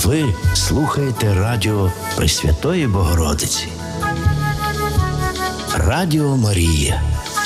Ви слухаєте радіо Пресвятої Богородиці. Радіо Марія.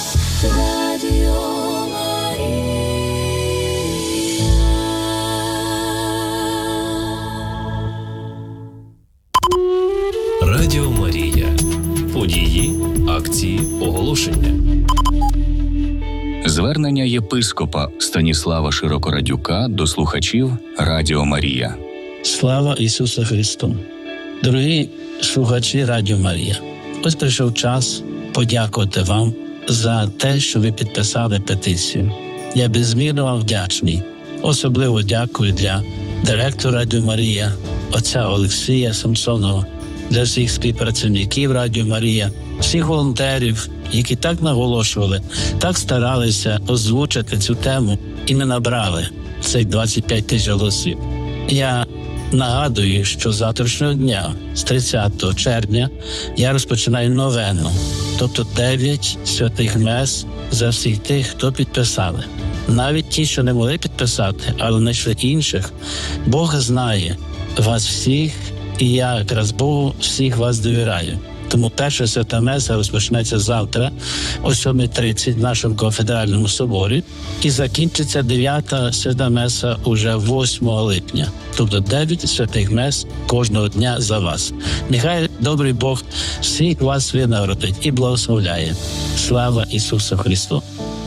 Радіо Марія. Події, акції, оголошення. Звернення єпископа Станіслава Широкорадюка до слухачів Радіо Марія. Слава Ісусу Христу! Дорогі слухачі Радіо Марія, ось прийшов час подякувати вам за те, що ви підписали петицію. Я безмірно вам вдячний. Особливо дякую для директора Радіо Марія, отця Олексія Самсонова, для всіх співпрацівників Радіо Марія, всіх волонтерів, які так наголошували, так старалися озвучити цю тему, і ми набрали цих 25 тисяч голосів. Я нагадую, що з завтрашнього дня, з 30 червня, я розпочинаю новену, тобто 9 святих мес за всіх тих, хто підписали. Навіть ті, що не могли підписати, але знайшли інших, Бог знає вас всіх, і я якраз Богу всіх вас довіряю. Тому перша свята меса розпочнеться завтра о 7:30 в нашому кафедральному соборі і закінчиться 9-та свята меса уже 8 липня. Тобто 9 святих мес кожного дня за вас. Нехай добрий Бог всіх вас винагородить і благословляє. Слава Ісусу Христу!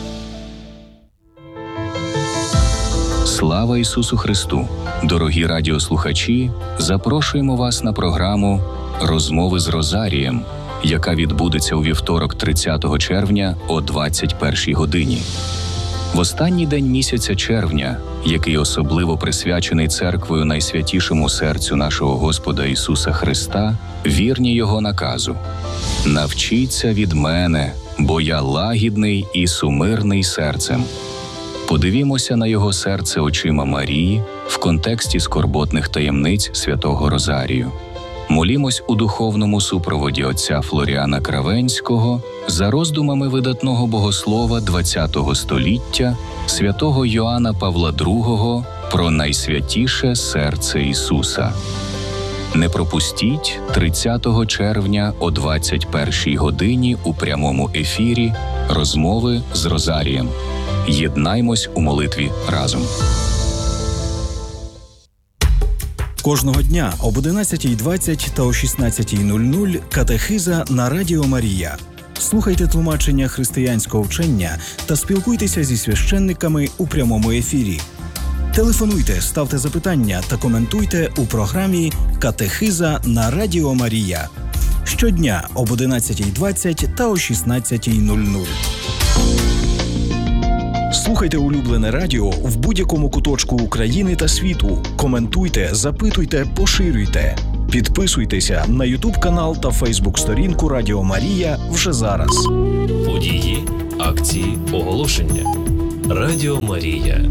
Слава Ісусу Христу! Дорогі радіослухачі, запрошуємо вас на програму «Розмови з Розарієм», яка відбудеться у вівторок 30 червня о 21 годині. В останній день місяця червня, який особливо присвячений Церквою Найсвятішому серцю нашого Господа Ісуса Христа, вірні Його наказу: «Навчіться від мене, бо я лагідний і сумирний серцем». Подивімося на Його серце очима Марії в контексті скорботних таємниць Святого Розарію. Молімось у духовному супроводі отця Флоріана Кравенського за роздумами видатного богослова ХХ століття святого Йоанна Павла II про найсвятіше серце Ісуса. Не пропустіть 30 червня о 21 годині у прямому ефірі «Розмови з Розарієм». Єднаймось у молитві разом. Кожного дня об 11:20 та о 16:00 катехиза на Радіо Марія. Слухайте тлумачення християнського вчення та спілкуйтеся зі священниками у прямому ефірі. Телефонуйте, ставте запитання та коментуйте у програмі «Катехиза на Радіо Марія». Щодня об 11:20 та о 16:00. Слухайте улюблене радіо в будь-якому куточку України та світу. Коментуйте, запитуйте, поширюйте. Підписуйтеся на YouTube-канал та Facebook-сторінку Радіо Марія вже зараз. Події, акції, оголошення. Радіо Марія.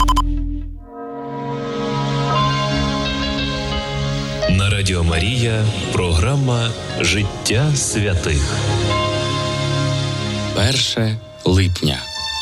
На Радіо Марія програма «Життя святих». 1 липня.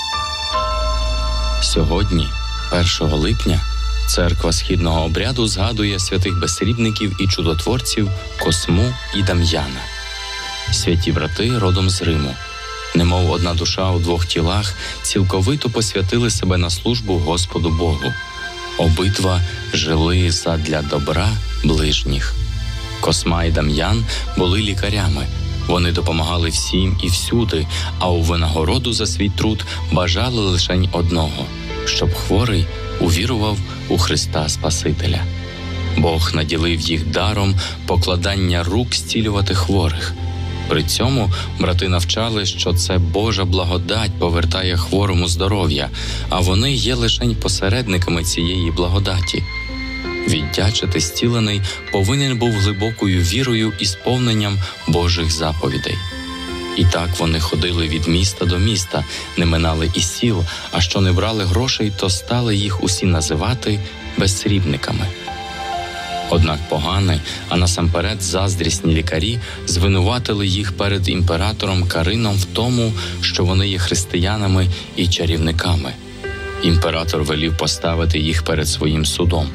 Сьогодні, 1 липня, Церква Східного обряду згадує святих безсрібників і чудотворців Косму і Дам'яна. Святі брати родом з Риму, немов одна душа у двох тілах, цілковито посвятили себе на службу Господу Богу. Обидва жили задля добра ближніх. Косма і Дам'ян були лікарями. Вони допомагали всім і всюди, а у винагороду за свій труд бажали лишень одного – щоб хворий увірував у Христа Спасителя. Бог наділив їх даром покладання рук зцілювати хворих. При цьому брати навчали, що це Божа благодать повертає хворому здоров'я, а вони є лишень посередниками цієї благодаті. Віддячити зцілений повинен був глибокою вірою і сповненням Божих заповідей. І так вони ходили від міста до міста, не минали і сіл, а що не брали грошей, то стали їх усі називати безсрібниками. Однак погані, а насамперед заздрісні лікарі звинуватили їх перед імператором Карином в тому, що вони є християнами і чарівниками. Імператор велів поставити їх перед своїм судом.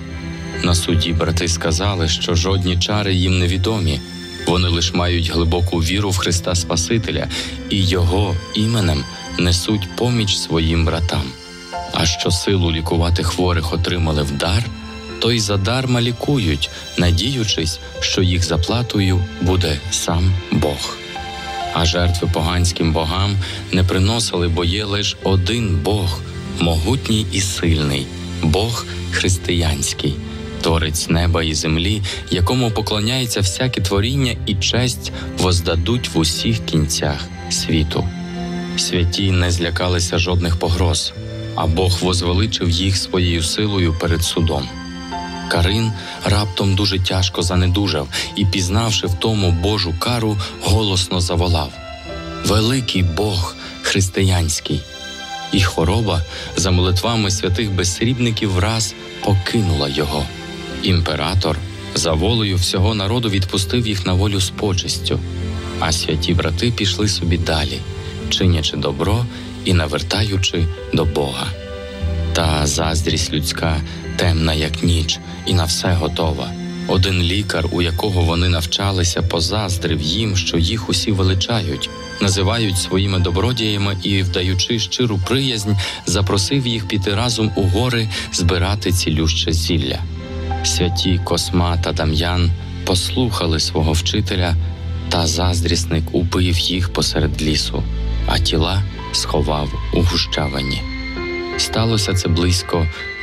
На суді брати сказали, що жодні чари їм невідомі. Вони лише мають глибоку віру в Христа Спасителя і Його іменем несуть поміч своїм братам. А що силу лікувати хворих отримали в дар, то й задарма лікують, надіючись, що їх заплатою буде сам Бог. А жертви поганським богам не приносили, бо є лише один Бог, могутній і сильний, Бог християнський, Творець неба і землі, якому поклоняється всяке творіння і честь воздадуть в усіх кінцях світу. Святі не злякалися жодних погроз, а Бог возвеличив їх своєю силою перед судом. Карин раптом дуже тяжко занедужав і, пізнавши в тому Божу кару, голосно заволав: «Великий Бог християнський!» І хвороба за молитвами святих безсрібників враз покинула його. Імператор за волею всього народу відпустив їх на волю з почестю, а святі брати пішли собі далі, чинячи добро і навертаючи до Бога. Та заздрість людська темна, як ніч, і на все готова. Один лікар, у якого вони навчалися, позаздрив їм, що їх усі величають, називають своїми добродіями і, вдаючи щиру приязнь, запросив їх піти разом у гори збирати цілюще зілля. Святі Косма та Дам'ян послухали свого вчителя, та заздрісник убив їх посеред лісу, а тіла сховав у гущавині. Сталося це близько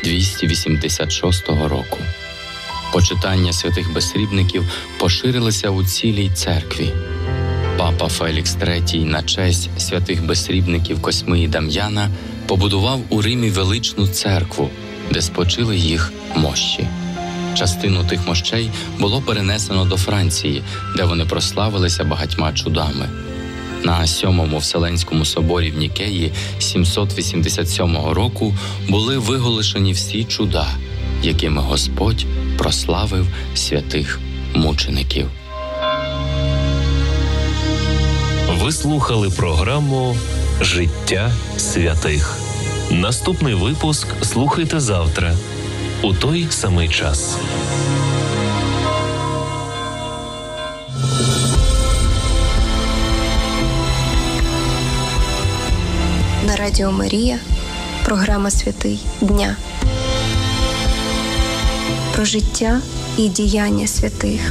286 року. Почитання святих безсрібників поширилося у цілій церкві. Папа Фелікс III на честь святих безсрібників Косми і Дам'яна побудував у Римі величну церкву, де спочили їх мощі. Частину тих мощей було перенесено до Франції, де вони прославилися багатьма чудами. На 7-му Вселенському соборі в Нікеї 787 року були виголошені всі чуда, якими Господь прославив святих мучеників. Ви слухали програму «Життя святих». Наступний випуск слухайте завтра у той самий час. На Радіо Марія програма «Святий дня». Про життя і діяння святих.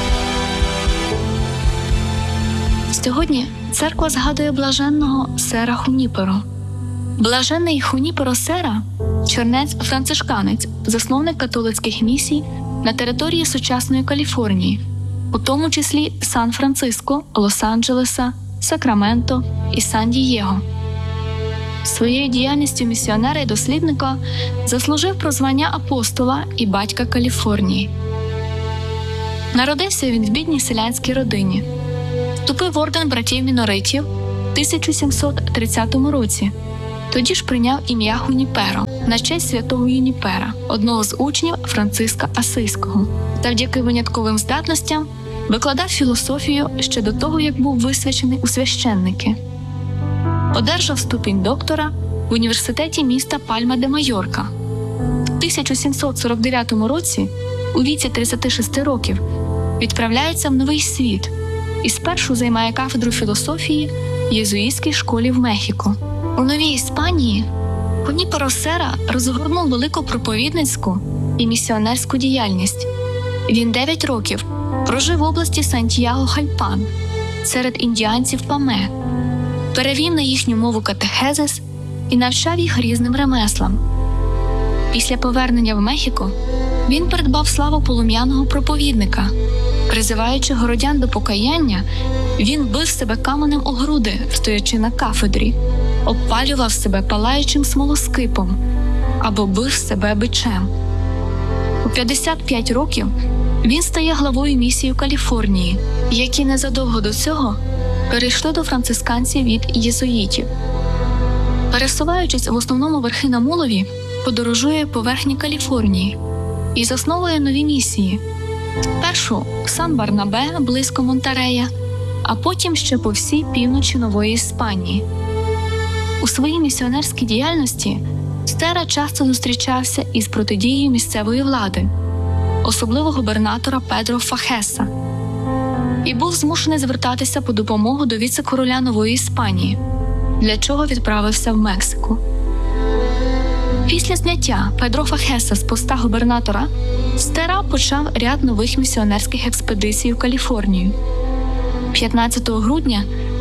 Сьогодні церква згадує блаженного Сера Хуніпero. Блаженний Хуніпero Сера – чернець-францишканець, засновник католицьких місій на території сучасної Каліфорнії, у тому числі Сан-Франциско, Лос-Анджелеса, Сакраменто і Сан-Дієго. Своєю діяльністю місіонера і дослідника заслужив прозвання апостола і батька Каліфорнії. Народився він в бідній селянській родині. Вступив в орден братів-міноритів в 1730 році. Тоді ж прийняв ім'я Хуніпero на честь святого Юніпера, одного з учнів Франциска Асийського. Завдяки винятковим здатностям викладав філософію ще до того, як був висвячений у священники. Одержав ступінь доктора в університеті міста Пальма-де-Майорка. В 1749 році, у віці 36 років, відправляється в Новий світ і спершу займає кафедру філософії в єзуїтській школі в Мехіко. У Новій Іспанії Хуніпero Сера розгорнув велику проповідницьку і місіонерську діяльність. Він 9 років прожив в області Сантьяго-Хальпан серед індіанців Паме, перевів на їхню мову катехезис і навчав їх різним ремеслам. Після повернення в Мехіко він придбав славу полум'яного проповідника. Призиваючи городян до покаяння, він бив себе каменем у груди, стоячи на кафедрі, обпалював себе палаючим смолоскипом або бив себе бичем. У 55 років він стає главою місії у Каліфорнії, які незадовго до цього перейшли до францисканців від єзуїтів. Пересуваючись в основному верхи на мулові, подорожує по верхній Каліфорнії і засновує нові місії. Спершу в Сан-Барнабе, близько Монтерея, а потім ще по всій півночі Нової Іспанії. У своїй місіонерській діяльності Сера часто зустрічався із протидією місцевої влади, особливо губернатора Педро Фахеса, і був змушений звертатися по допомогу до віце-короля Нової Іспанії, для чого відправився в Мексику. Після зняття Педро Фахеса з поста губернатора Стера почав ряд нових місіонерських експедицій у Каліфорнію. 15 грудня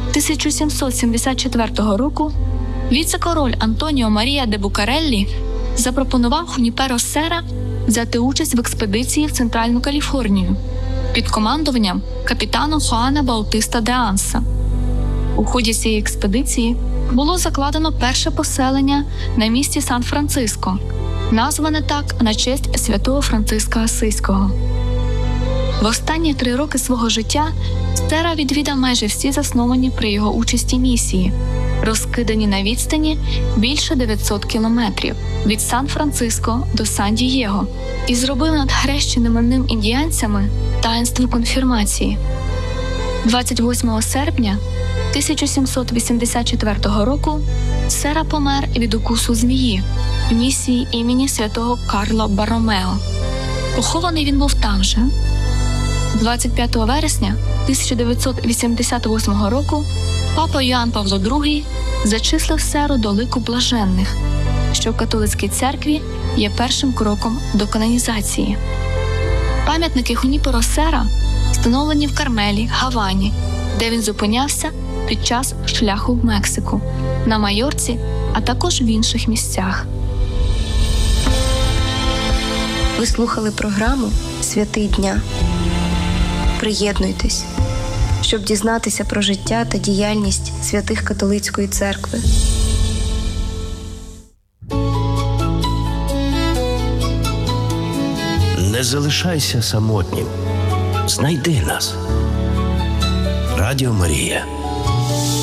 1774 року віце-король Антоніо Марія де Букареллі запропонував Хуніперо Сера взяти участь в експедиції в Центральну Каліфорнію під командуванням капітана Хуана Баутиста де Анса. У ході цієї експедиції було закладено перше поселення на місці Сан-Франциско, назване так на честь святого Франциска Асизького. В останні 3 роки свого життя Стера відвідав майже всі засновані при його участі місії, розкидані на відстані більше 900 кілометрів від Сан-Франциско до Сан-Дієго, і зробив над хрещеними ним індіанцями таїнство конфірмації. 28 серпня 1784 року Сера помер від укусу змії в місії імені святого Карло Барромео. Похований він був там же. 25 вересня 1988 року папа Йоанн Павло II зачислив Серу до лику блаженних, що в католицькій церкві є першим кроком до канонізації. Пам'ятники Хуніперо Сера встановлені в Кармелі, Гавані, де він зупинявся під час шляху в Мексику, на Майорці, а також в інших місцях. Ви слухали програму «Святий дня». Приєднуйтесь, щоб дізнатися про життя та діяльність святих католицької церкви. Не залишайся самотнім. Знайди нас. Радіо Марія.